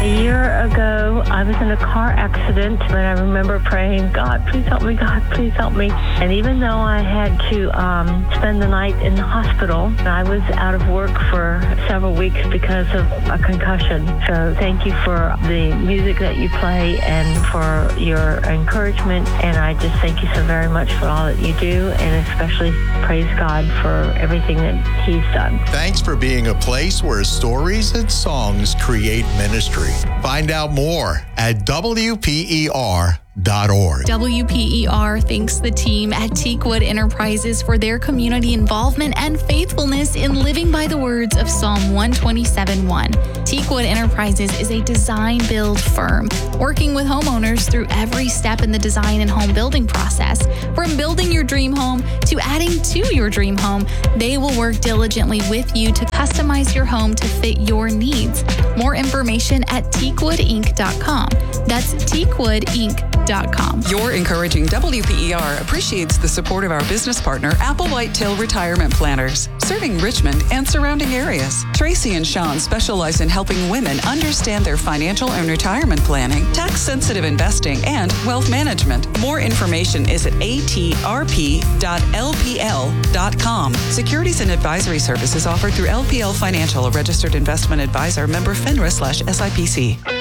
A year ago, I was in a car accident, and I remember praying, God, please help me, God, please help me. And even though I had to spend the night in the hospital, I was out of work for several weeks because of a concussion. So thank you for the music that you play and for your encouragement. And I just thank you so very much for all that you do, and especially praise God for everything that He's done. Thanks for being a place where stories and songs create ministry. Find out more at WPER.org. WPER thanks the team at Teakwood Enterprises for their community involvement and faithfulness in living by the words of Psalm 127:1. Teakwood Enterprises is a design-build firm working with homeowners through every step in the design and home building process. From building your dream home to adding to your dream home, they will work diligently with you to customize your home to fit your needs. More information at teakwoodinc.com. That's teakwoodinc.com. Your encouraging WPER appreciates the support of our business partner, Applewhite Till Retirement Planners, serving Richmond and surrounding areas. Tracy and Sean specialize in helping women understand their financial and retirement planning, tax-sensitive investing, and wealth management. More information is at atrp.lpl.com. Securities and advisory services offered through LPL Financial, a registered investment advisor, member FINRA/SIPC.